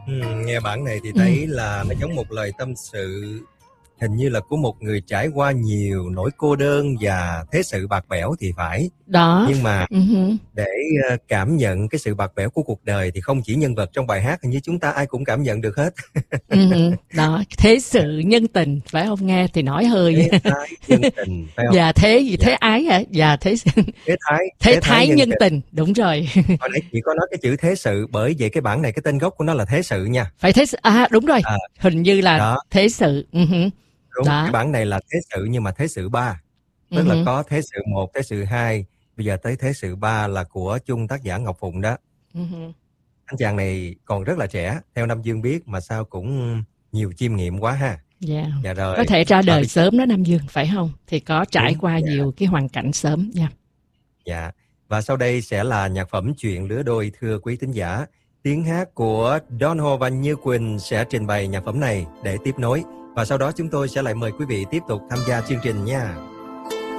Nghe bản này thì Ừ. thấy là nó giống một lời tâm sự, hình như là của một người trải qua nhiều nỗi cô đơn và thế sự bạc bẽo thì phải. Đó. Nhưng mà Ừ. để cảm nhận cái sự bạc bẽo của cuộc đời thì không chỉ nhân vật trong bài hát, hình như chúng ta ai cũng cảm nhận được hết. Ừ. Đó, thế sự nhân tình phải không, nghe thì nói hơi. Thế thái nhân tình phải không? Và thế gì, Dạ. thế ái hả? Và thế Thế thế thái thái nhân nhân tình. tình, đúng rồi. Hồi nãy chị có nói cái chữ thế sự, bởi vậy cái bản này cái tên gốc của nó là thế sự nha. Phải thế sự, đúng rồi, À, hình như là đó, thế sự. đúng, cái Đó. bản này là thế sự nhưng mà thế sự 3, tức là Ừ. có thế sự 1, thế sự 2, bây giờ tới thế sự 3 là của chung tác giả Ngọc Phụng đó. Ừ. Anh chàng này còn rất là trẻ, theo Nam Dương biết mà sao cũng nhiều chiêm nghiệm quá ha. Yeah. Dạ rồi, Có thể ra và đời bây giờ sớm đó Nam Dương, phải không? Thì có trải đúng, qua dạ, nhiều cái hoàn cảnh sớm nha. dạ. Và sau đây sẽ là nhạc phẩm Chuyện lứa đôi thưa quý thính giả. Tiếng hát của Don Ho và Như Quỳnh sẽ trình bày nhạc phẩm này để tiếp nối. Và sau đó chúng tôi sẽ lại mời quý vị tiếp tục tham gia chương trình nha.